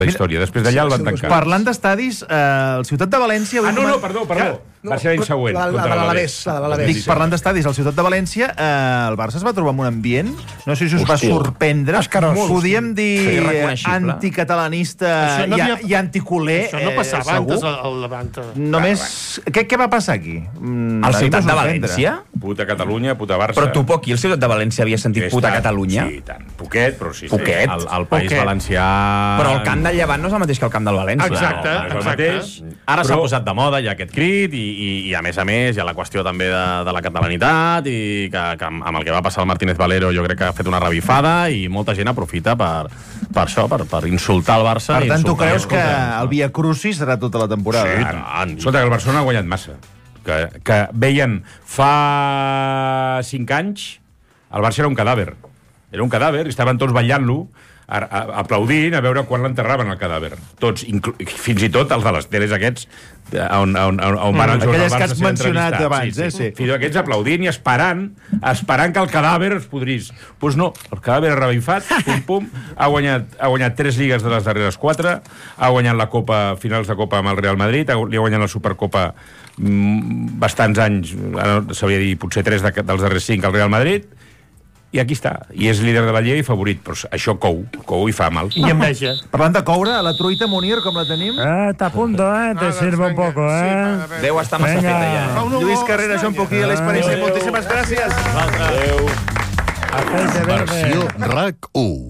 la història. Després d'allà el van tancar. Parlant d'estadis, el Ciutat de València... Perdó. Va ser l'any següent. La de l'Alavés. Dic, parlant d'estadis, al Ciutat de València, el Barça es va trobar amb un ambient, no sé si us va sorprendre, podíem dir anticatalanista i anticuler. Això no passava antes al Levant. Només... Què va passar aquí? Al Ciutat de València? Puta Catalunya, puta Barça. Però tu poc, i el Ciutat de València havia sentit puta Catalunya? Sí, tant. Poquet, però sí. Poquet? El País Valencià... Però el camp del Llevant no és el mateix que el camp del València. Exacte. Ara s'ha posat de moda ja aquest crit i a més hi ha la qüestió també de la catalanitat i que amb el que va passar al Martínez Valero jo crec que ha fet una revifada i molta gent aprofita per això, per insultar el Barça. Per tant, tu creus que el Via Crucis serà tota la temporada? Sí, tant. Escolta, que el Barcelona ha guanyat massa. Que veien fa 5 anys el Barça era un cadàver. Era un cadàver, estaven tots ballant-lo, aplaudint a veure quan l'enterraven el cadàver. Tots, fins i tot els de les teles aquests on van els aquelles que has mencionat abans, sí. Fins i tot aquests aplaudint i esperant que el cadàver es podrís. Doncs no, el cadàver ha revifat, pum, ha guanyat 3 lligues de les darreres 4, ha guanyat la Copa, finals de Copa amb el Real Madrid, li ha guanyat la Supercopa bastants anys, s'hauria de dir potser 3 dels darrers 5 al Real Madrid, i aquí està, i és líder de la Lliga i favorit, però això cou i fa mal. I enveja. Parlant de coure, la truita Munir, com la tenim? Está a punto, te sirve un poco, Deu estar massa feta ja. Lluís Carrera, Joan Poquí, Aleix París, moltíssimes gràcies. Adéu. Versió RAC1.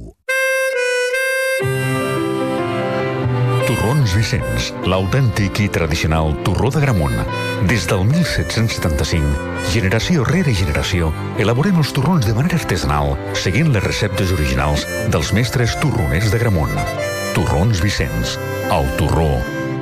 Torrons Vicenç, l'autèntic i tradicional torró d'Agramunt. Des del 1775, generació rere generació, elaborem els torrons de manera artesanal, seguint les receptes originals dels mestres torroners d'Agramunt. Torrons Vicenç, el torró.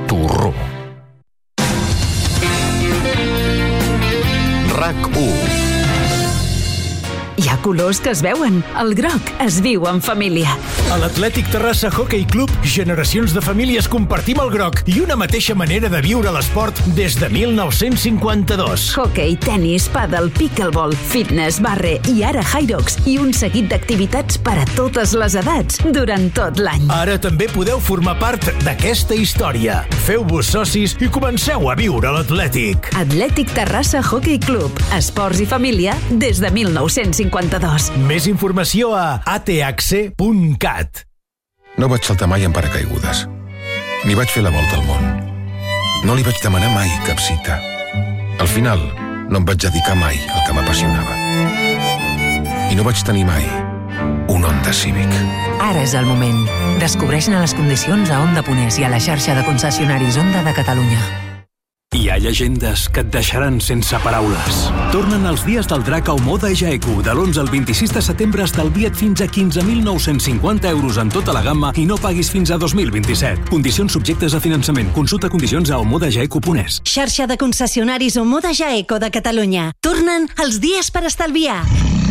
RAC1. Hi ha colors que es veuen. El groc es viu en família. A l'Atlètic Terrassa Hockey Club, generacions de famílies compartim el groc i una mateixa manera de viure l'esport des de 1952. Hockey, tenis, pàdel, pickleball, fitness, barre i ara Hyrox i un seguit d'activitats per a totes les edats durant tot l'any. Ara també podeu formar part d'aquesta història. Feu-vos socis i comenceu a viure l'Atlètic. Atlètic Terrassa Hockey Club. Esports i família des de 1952. Més informació a athc.cat. No vaig saltar mai en paracaigudes. Ni vaig fer la volta al món. No li vaig demanar mai cap cita. Al final, no em vaig dedicar mai al que m'apassionava. I no vaig tenir mai un Honda Civic. Ara és el moment. Descobreix-ne les condicions a Honda Ponès i a la xarxa de concessionaris Honda de Catalunya. Hi ha llegendes que et deixaran sense paraules. Tornen els dies del drac a Omoda Jaeku. De l'11 al 26 de setembre estalvia't fins a 15.950 euros en tota la gamma i no paguis fins a 2027. Condicions subjectes a finançament. Consulta condicions a omodajaeku.es. Xarxa de concessionaris Omoda Jaeku de Catalunya. Tornen els dies per estalviar.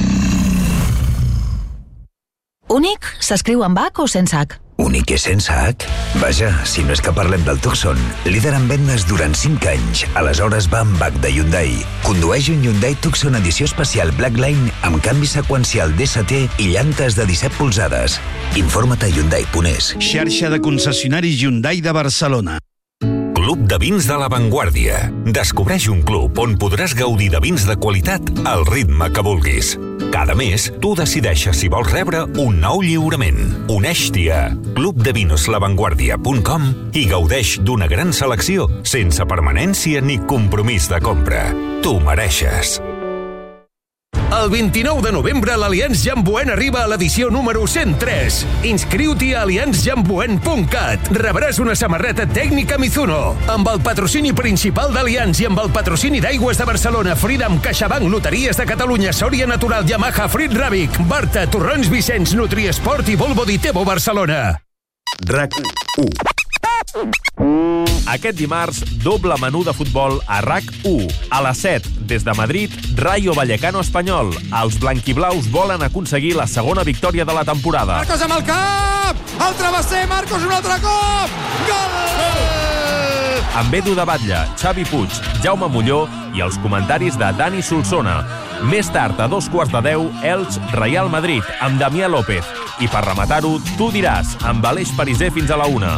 Únic s'escriu amb H o sense H? Únic i sense H? Vaja, si no és que parlem del Tucson, líder en vendes durant 5 anys. Aleshores va amb H de Hyundai. Condueix un Hyundai Tucson edició especial Blackline amb canvi seqüencial DST i llantes de 17 polzades. Informa't a Hyundai.es. Xarxa de concessionaris Hyundai de Barcelona. Club de Vins de La Vanguardia. Descobreix un club on podràs gaudir de vins de qualitat al ritme que vulguis. Cada mes, tu decideixes si vols rebre un nou lliurament. Uneix-t'hi a clubdevinslavanguardia.com i gaudeix d'una gran selecció sense permanència ni compromís de compra. Tu mereixes. El 29 de novembre l'Allianz Jamboen arriba a l'edició número 103. Inscriu-t'hi a allianzjamboen.cat. Rebràs una samarreta tècnica Mizuno. Amb el patrocini principal d'Allianz i amb el patrocini d'Aigües de Barcelona, Freedom, CaixaBank, Loteries de Catalunya, Sòria Natural, Yamaha, Frit Ràbic, Barta, Torrons Vicenç, Nutriesport i Volvo Ditebo Barcelona. RAC1. Aquest dimarts, doble menú de futbol a RAC1. A les 7, des de Madrid, Rayo Vallecano Espanyol. Els blanquiblaus volen aconseguir la segona victòria de la temporada. Marcos amb el cap! El travesser, Marcos un altre cop! Gol! Amb Edu de Batlle, Xavi Puig, Jaume Molló i els comentaris de Dani Solsona. Més tard, a 2:15, Elx Real Madrid, amb Damià López. I per rematar-ho, tu diràs, amb Aleix Pariser fins a la 1.